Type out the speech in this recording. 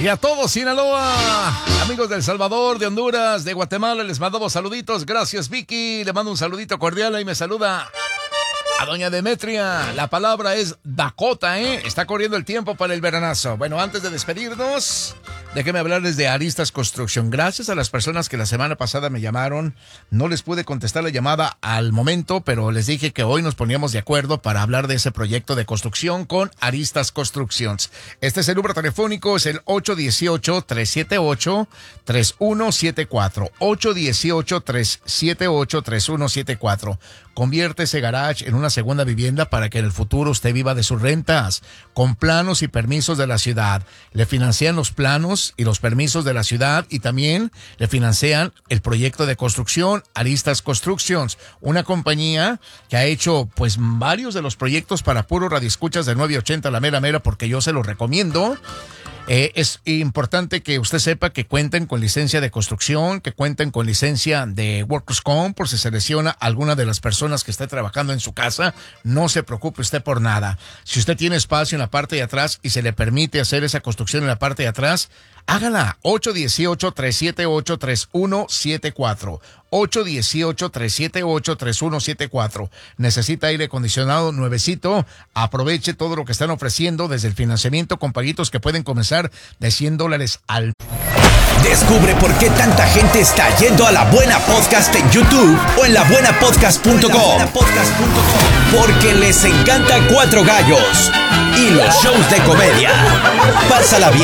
Y a todos Sinaloa, amigos de El Salvador, de Honduras, de Guatemala, les mandamos saluditos. Gracias, Vicky. Le mando un saludito cordial. Ahí me saluda a doña Demetria. La palabra es Dakota, Está corriendo el tiempo para el veranazo. Bueno, antes de despedirnos, déjenme hablarles de Aristas Construcción. Gracias a las personas que la semana pasada me llamaron. No les pude contestar la llamada al momento, pero les dije que hoy nos poníamos de acuerdo para hablar de ese proyecto de construcción con Aristas Constructions. Este es el número telefónico, es el 818-378-3174. 818-378-3174. Convierte ese garage en una segunda vivienda para que en el futuro usted viva de sus rentas. Con planos y permisos de la ciudad. Le financian los planos y los permisos de la ciudad y también le financian el proyecto de construcción Aristas Constructions, una compañía que ha hecho pues varios de los proyectos para puro radioescuchas de 980 La Mera, porque yo se los recomiendo. Es importante que usted sepa que cuenten con licencia de construcción, que cuenten con licencia de Workers' Comp por si se lesiona alguna de las personas que esté trabajando en su casa. No se preocupe usted por nada. Si usted tiene espacio en la parte de atrás y se le permite hacer esa construcción en la parte de atrás, hágala. 818-378-3174. 818-378-3174. Necesita aire acondicionado nuevecito. Aproveche todo lo que están ofreciendo desde el financiamiento con paguitos que pueden comenzar de $100 al... Descubre por qué tanta gente está yendo a La Buena Podcast en YouTube o en labuenapodcast.com. Porque les encanta Cuatro Gallos y los shows de comedia. Pásala bien.